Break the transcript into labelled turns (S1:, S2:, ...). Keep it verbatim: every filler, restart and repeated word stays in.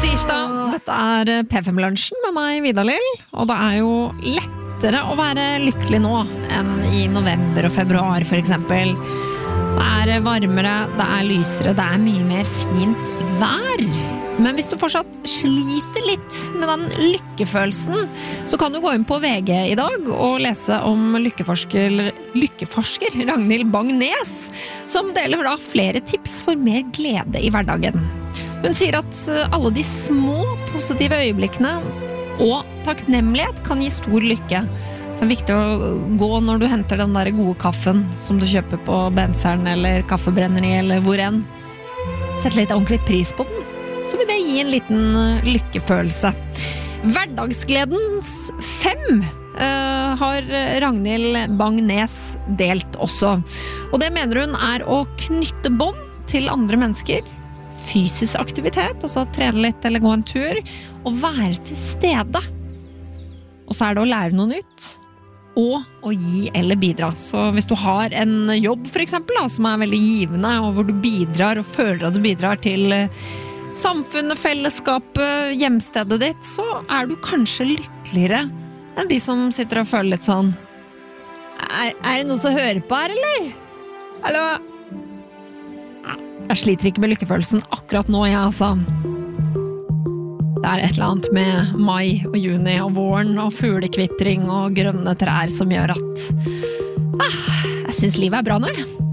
S1: tirsdag. Dette er P fem-lunsjen med meg, Vidar Lill. Og det er jo lettere å være lykkelig nå enn i november og februar, for eksempel. Det er varmere, det er lysere, det er mye mer fint vær. Men hvis du fortsatt sliter litt med den lykkefølelsen, så kan du gå inn på V G i dag og lese om lykkeforsker, lykkeforsker Ragnhild Bang-Nes, som deler da flere tips for mer glede i hverdagen. Hun sier at alle de små positive øyeblikkene og takknemlighet kan gi stor lykke. Så det er viktig å gå når du henter den der gode kaffen som du kjøper på benseren eller kaffebrenneri eller hvor enn. Sett litt ordentlig pris på den, så vil det gi en liten lykkefølelse. Hverdagsgledens fem uh, har Ragnhild Bang-Nes delt også. Og det mener hun er å knytte bånd til andre mennesker, fysisk aktivitet, altså trene litt eller gå en tur, og være til stede. Og så er det å lære noe nytt, og å gi eller bidra. Så hvis du har en jobb for eksempel, da, som er veldig givende, og hvor du bidrar og føler at du bidrar til samfunnet, fellesskapet, hjemstedet ditt, så er du kanskje lykkeligere enn de som sitter og føler litt sånn Er, er det noen som hører på her, eller? Hallo? Jeg sliter ikke med lykkefølelsen akkurat nå, jeg, altså. Det er et eller annet med mai og juni og våren og fuglekvittring og grønne trær som gjør at ah, jeg synes livet er bra nå, jeg.